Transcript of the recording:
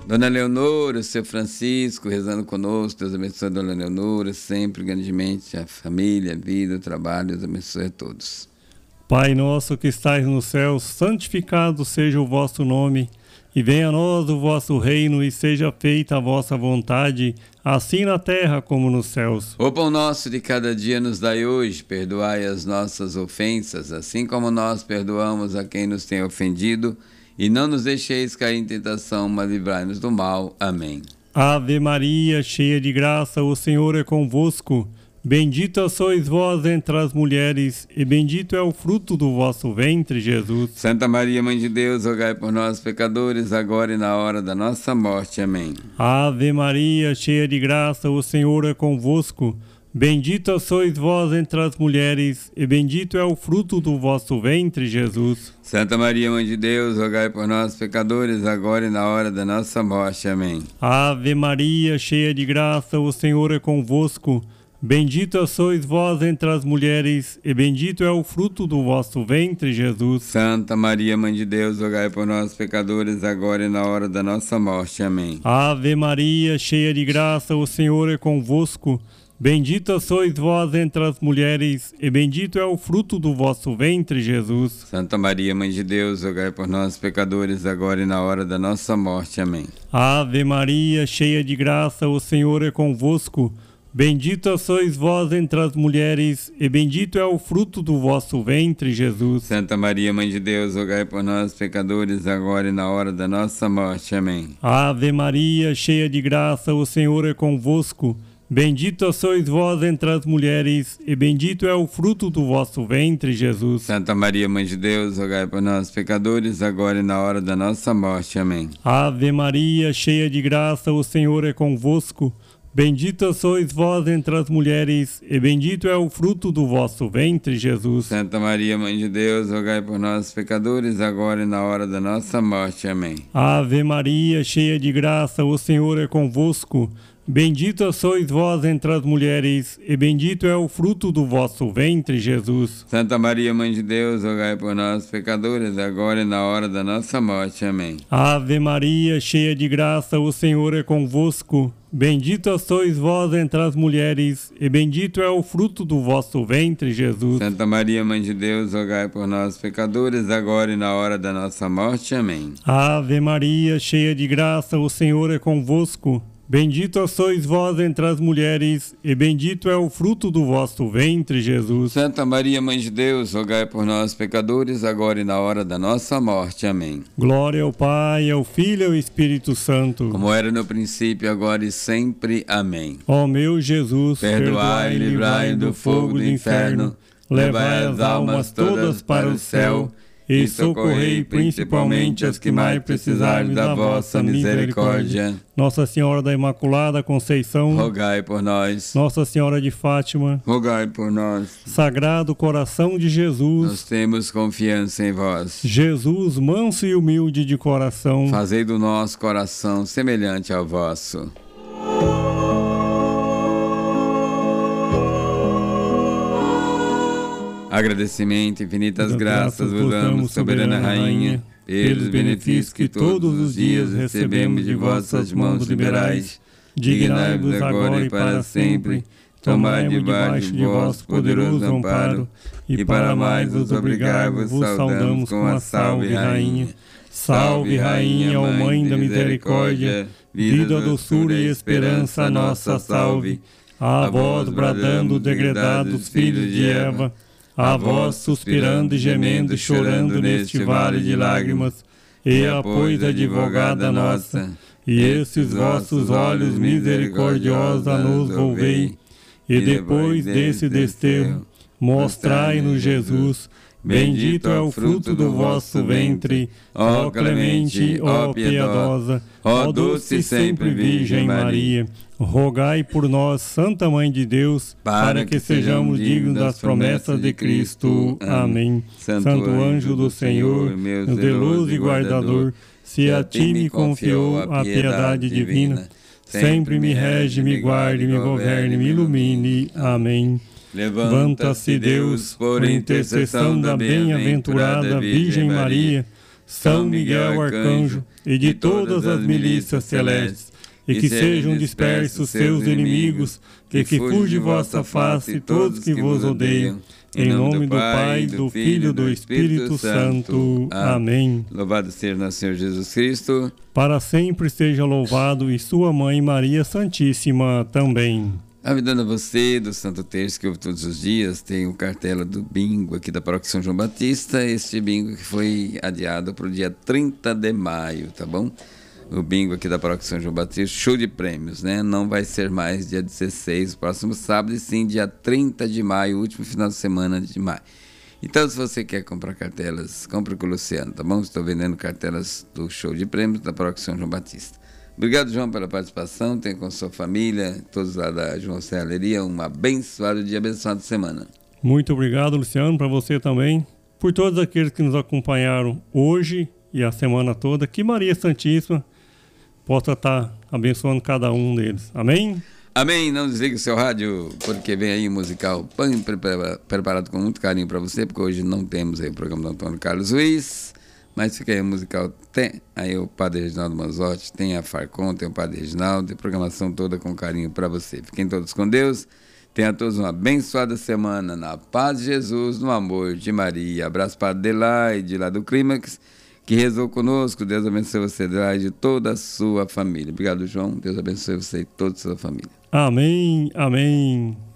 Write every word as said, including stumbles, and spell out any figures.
Dona Leonora, o seu Francisco, rezando conosco. Deus abençoe a Dona Leonora, sempre grandemente, a família, a vida, o trabalho. Deus abençoe a todos. Pai nosso que estais no céu, santificado seja o vosso nome. E venha a nós o vosso reino e seja feita a vossa vontade, assim na terra como nos céus. O pão nosso de cada dia nos dai hoje, perdoai as nossas ofensas, assim como nós perdoamos a quem nos tem ofendido. E não nos deixeis cair em tentação, mas livrai-nos do mal. Amém. Ave Maria, cheia de graça, o Senhor é convosco. Bendita sois vós entre as mulheres, e bendito é o fruto do vosso ventre, Jesus. Santa Maria, Mãe de Deus, rogai por nós, pecadores, agora e na hora da nossa morte. Amém. Ave Maria, cheia de graça, o Senhor é convosco. Bendita sois vós entre as mulheres, e bendito é o fruto do vosso ventre, Jesus. Santa Maria, Mãe de Deus, rogai por nós, pecadores, agora e na hora da nossa morte. Amém. Ave Maria, cheia de graça, o Senhor é convosco. Bendita sois vós entre as mulheres, e bendito é o fruto do vosso ventre, Jesus. Santa Maria, Mãe de Deus, rogai por nós, pecadores, agora e na hora da nossa morte. Amém. Ave Maria, cheia de graça, o Senhor é convosco. Bendita sois vós entre as mulheres, e bendito é o fruto do vosso ventre, Jesus. Santa Maria, Mãe de Deus, rogai por nós, pecadores, agora e na hora da nossa morte. Amém. Ave Maria, cheia de graça, o Senhor é convosco. Bendita sois vós entre as mulheres, e bendito é o fruto do vosso ventre, Jesus. Santa Maria, Mãe de Deus, rogai por nós, pecadores, agora e na hora da nossa morte. Amém. Ave Maria, cheia de graça, o Senhor é convosco. Bendita sois vós entre as mulheres, e bendito é o fruto do vosso ventre, Jesus. Santa Maria, Mãe de Deus, rogai por nós, pecadores, agora e na hora da nossa morte. Amém. Ave Maria, cheia de graça, o Senhor é convosco. Bendita sois vós entre as mulheres, e bendito é o fruto do vosso ventre, Jesus. Santa Maria, Mãe de Deus, rogai por nós, pecadores, agora e na hora da nossa morte. Amém. Ave Maria, cheia de graça, o Senhor é convosco. Bendita sois vós entre as mulheres, e bendito é o fruto do vosso ventre, Jesus. Santa Maria, Mãe de Deus, rogai por nós, pecadores, agora e na hora da nossa morte. Amém. Ave Maria, cheia de graça, o Senhor é convosco. Bendita sois vós entre as mulheres, e bendito é o fruto do vosso ventre, Jesus. Santa Maria, Mãe de Deus, rogai por nós, pecadores, agora e na hora da nossa morte. Amém. Ave Maria, cheia de graça, o Senhor é convosco. Bendita sois vós entre as mulheres, e bendito é o fruto do vosso ventre, Jesus. Santa Maria, Mãe de Deus, rogai por nós, pecadores, agora e na hora da nossa morte. Amém. Glória ao Pai, ao Filho e ao Espírito Santo. Como era no princípio, agora e sempre. Amém. Ó meu Jesus, perdoai e livrai do fogo do inferno, levai as almas todas para o céu, e socorrei principalmente as que mais precisarem da vossa misericórdia. Nossa Senhora da Imaculada Conceição, rogai por nós. Nossa Senhora de Fátima, rogai por nós. Sagrado Coração de Jesus, nós temos confiança em vós. Jesus, manso e humilde de coração, fazei do nosso coração semelhante ao vosso. Agradecimento, infinitas graças vos damos, soberana Rainha, pelos benefícios que todos os dias recebemos de vossas mãos liberais. Dignai-vos agora e para sempre, tomai debaixo de vosso poderoso amparo, e para mais vos obrigar-vos saudamos com a Salve Rainha. Salve Rainha, ó Mãe da Misericórdia, vida, doçura e esperança nossa, salve. A vós bradando, degredados filhos de Eva, a vós suspirando e gemendo e chorando neste vale de lágrimas, e a pois advogada nossa, e esses vossos olhos misericordiosos nos volvei, e depois desse desterro, mostrai-nos Jesus, bendito é o fruto do vosso ventre, ó clemente, ó piedosa, ó doce sempre Virgem Maria. Rogai por nós, Santa Mãe de Deus, para que sejamos dignos das promessas de Cristo. Amém. Santo anjo do Senhor, meu zeloso e guardador, se a ti me confiou a piedade divina, sempre me rege, me guarde, me governe, me ilumine. Amém. Levanta-se Deus, por intercessão da bem-aventurada Virgem Maria, São Miguel Arcanjo, e de todas as milícias celestes, e que sejam dispersos seus inimigos, e que fuja de vossa face todos que vos odeiam. Em nome do Pai, do Filho e do Espírito Santo. Amém. Louvado seja nosso Senhor Jesus Cristo. Para sempre seja louvado, e sua Mãe Maria Santíssima também. Avisando a você do Santo Terço que ouve todos os dias, tem o cartela do bingo aqui da Paróquia São João Batista. Este bingo que foi adiado para o dia trinta de maio, tá bom? O bingo aqui da Paróquia São João Batista, show de prêmios, né? Não vai ser mais dia dezesseis, próximo sábado, e sim dia trinta de maio, último final de semana de maio. Então, se você quer comprar cartelas, compre com o Luciano, tá bom? Estou vendendo cartelas do show de prêmios da Paróquia São João Batista. Obrigado, João, pela participação. Tenha com sua família, todos lá da João Serralheria, um abençoado dia, abençoado semana. Muito obrigado, Luciano, para você também. Por todos aqueles que nos acompanharam hoje e a semana toda, que Maria Santíssima possa estar abençoando cada um deles. Amém? Amém. Não desligue o seu rádio, porque vem aí o musical Pão preparado com muito carinho para você, porque hoje não temos aí o programa do Antônio Carlos Ruiz, mas fica aí o musical, tem aí o Padre Reginaldo Manzotti, tem a Farcon, tem o Padre Reginaldo, tem a programação toda com carinho para você. Fiquem todos com Deus. Tenha todos uma abençoada semana, na paz de Jesus, no amor de Maria. Abraço para Adelaide, lá do Clímax, que rezou conosco. Deus abençoe você, Adelaide, e toda a sua família. Obrigado, João. Deus abençoe você e toda a sua família. Amém, amém.